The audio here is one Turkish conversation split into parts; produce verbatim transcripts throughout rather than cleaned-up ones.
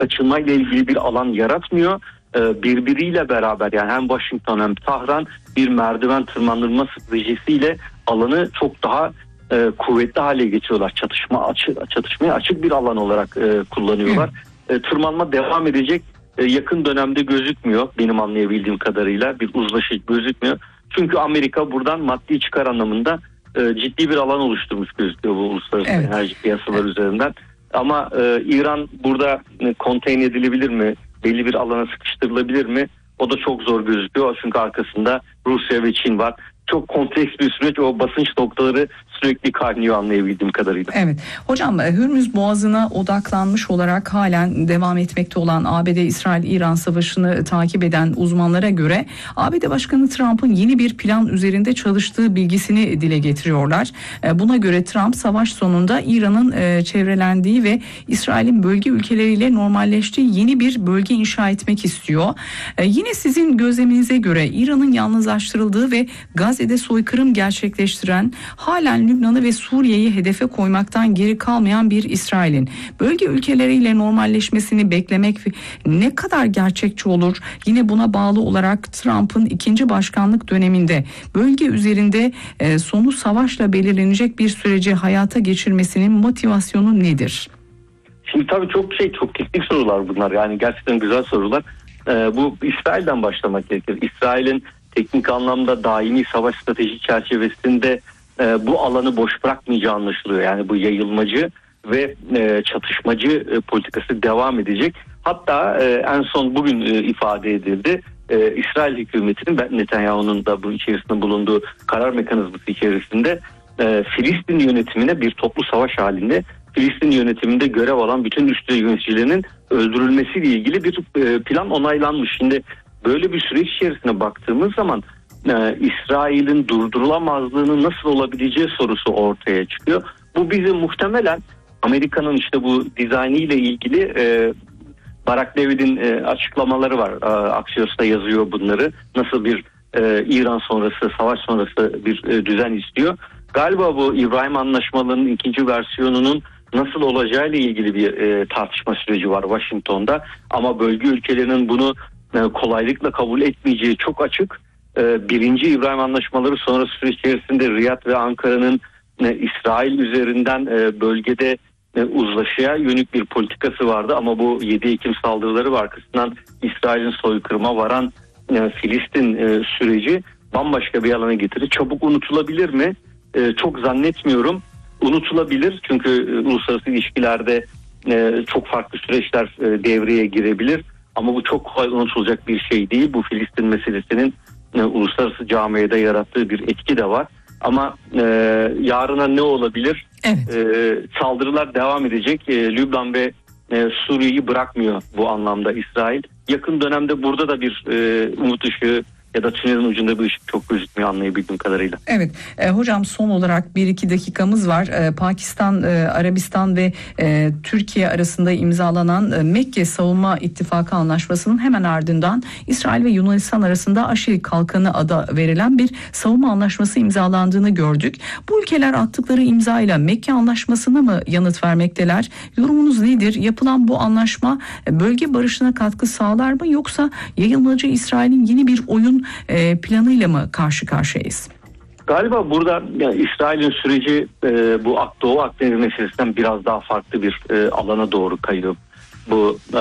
açılmayla ilgili bir alan yaratmıyor. E, birbiriyle beraber yani hem Washington hem Tahran bir merdiven tırmanılma stratejisiyle alanı çok daha e, kuvvetli hale getiriyorlar. Çatışma açı, çatışmaya açık bir alan olarak e, kullanıyorlar. E, tırmanma devam edecek. E, yakın dönemde gözükmüyor benim anlayabildiğim kadarıyla, bir uzlaşı gözükmüyor. Çünkü Amerika buradan maddi çıkar anlamında e, ciddi bir alan oluşturmuş gözüküyor bu uluslararası evet. enerji piyasaları evet. üzerinden. Ama e, İran burada e, konteyn edilebilir mi? Belli bir alana sıkıştırılabilir mi? O da çok zor gözüküyor. Çünkü arkasında Rusya ve Çin var. Çok kompleks bir süreç. O basınç noktaları sürekli kaynıyor anlayabildiğim kadarıyla. Evet. Hocam Hürmüz Boğazı'na odaklanmış olarak halen devam etmekte olan A B D-İsrail-İran savaşını takip eden uzmanlara göre A B D Başkanı Trump'ın yeni bir plan üzerinde çalıştığı bilgisini dile getiriyorlar. Buna göre Trump savaş sonunda İran'ın çevrelendiği ve İsrail'in bölge ülkeleriyle normalleştiği yeni bir bölge inşa etmek istiyor. Yine sizin gözleminize göre İran'ın yalnızlaştırıldığı ve Gazze'de soykırım gerçekleştiren, halen Lübnan'ı ve Suriye'yi hedefe koymaktan geri kalmayan bir İsrail'in bölge ülkeleriyle normalleşmesini beklemek ne kadar gerçekçi olur? Yine buna bağlı olarak Trump'ın ikinci başkanlık döneminde bölge üzerinde e, sonu savaşla belirlenecek bir süreci hayata geçirmesinin motivasyonu nedir? Şimdi tabii çok şey çok teknik sorular bunlar. Yani gerçekten güzel sorular. Ee, bu İsrail'den başlamak gerekir. İsrail'in teknik anlamda daimi savaş strateji çerçevesinde e, bu alanı boş bırakmayacağı anlaşılıyor. Yani bu yayılmacı ve e, çatışmacı e, politikası devam edecek. Hatta e, en son bugün e, ifade edildi. E, İsrail hükümetinin, Netanyahu'nun da bu içerisinde bulunduğu karar mekanizması içerisinde e, Filistin yönetimine bir toplu savaş halinde Filistin yönetiminde görev alan bütün üst yöneticilerinin öldürülmesiyle ilgili bir e, plan onaylanmış. Şimdi böyle bir süreç içerisine baktığımız zaman e, İsrail'in durdurulamazlığının nasıl olabileceği sorusu ortaya çıkıyor. Bu bizi muhtemelen Amerika'nın işte bu dizaynı ile ilgili e, Barak David'in e, açıklamaları var. E, Axios'ta yazıyor bunları. Nasıl bir e, İran sonrası, savaş sonrası bir e, düzen istiyor. Galiba bu İbrahim Anlaşmaları'nın ikinci versiyonunun nasıl olacağıyla ilgili bir e, tartışma süreci var Washington'da. Ama bölge ülkelerinin bunu e, kolaylıkla kabul etmeyeceği çok açık. E, birinci İbrahim Anlaşmaları sonrası süreç içerisinde Riyad ve Ankara'nın e, İsrail üzerinden e, bölgede e, uzlaşıya yönelik bir politikası vardı. Ama bu yedi Ekim saldırıları var. Arkasından İsrail'in soykırıma varan e, Filistin e, süreci bambaşka bir alana getirir. Çabuk unutulabilir mi? E, çok zannetmiyorum. Unutulabilir çünkü e, uluslararası ilişkilerde e, çok farklı süreçler e, devreye girebilir. Ama bu çok kolay unutulacak bir şey değil. Bu Filistin meselesinin e, uluslararası camiada yarattığı bir etki de var. Ama e, yarına ne olabilir? Evet. E, saldırılar devam edecek. E, Lübnan ve e, Suriye'yi bırakmıyor bu anlamda İsrail. Yakın dönemde burada da bir e, umut ışığı ya da tünelin ucunda bir ışık çok gözükmüyor anlayabildiğim kadarıyla. Evet e, hocam son olarak bir iki dakikamız var. E, Pakistan, e, Arabistan ve e, Türkiye arasında imzalanan e, Mekke Savunma İttifakı Anlaşması'nın hemen ardından İsrail ve Yunanistan arasında Aşil Kalkanı adı verilen bir savunma anlaşması imzalandığını gördük. Bu ülkeler attıkları imzayla Mekke Anlaşması'na mı yanıt vermekteler? Yorumunuz nedir? Yapılan bu anlaşma e, bölge barışına katkı sağlar mı yoksa yayılmacı İsrail'in yeni bir oyun planıyla mı karşı karşıyayız? Galiba burada yani İsrail'in süreci e, bu Doğu Akdeniz meselesinden biraz daha farklı bir e, alana doğru kayıyor. Bu e,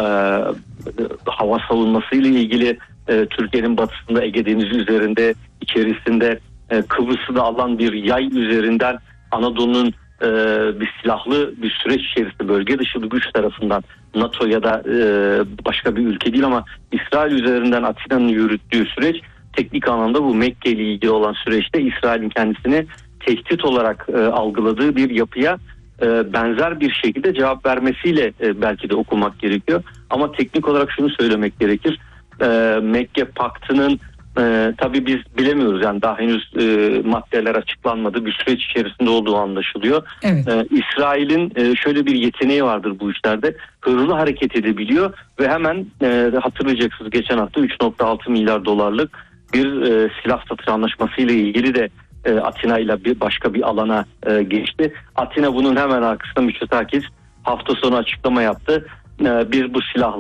hava savunması ile ilgili e, Türkiye'nin batısında Ege Denizi üzerinde içerisinde e, Kıbrıs'ı da alan bir yay üzerinden Anadolu'nun e, bir silahlı bir süreç içerisinde bölge dışı bir güç tarafından NATO ya da e, başka bir ülke değil ama İsrail üzerinden Atina'nın yürüttüğü süreç teknik anlamda bu Mekke ile ilgili olan süreçte İsrail'in kendisini tehdit olarak e, algıladığı bir yapıya e, benzer bir şekilde cevap vermesiyle e, belki de okumak gerekiyor. Ama teknik olarak şunu söylemek gerekir. E, Mekke Paktı'nın e, tabii biz bilemiyoruz yani daha henüz e, maddeler açıklanmadı bir süreç içerisinde olduğu anlaşılıyor. Evet. E, İsrail'in e, şöyle bir yeteneği vardır bu işlerde. Hızlı hareket edebiliyor ve hemen e, hatırlayacaksınız geçen hafta üç nokta altı milyar dolarlık bir e, silah satış anlaşması ile ilgili de e, Atina ile bir başka bir alana e, geçti. Atina bunun hemen arkasında Mitsotakis hafta sonu açıklama yaptı. e, biz bu silah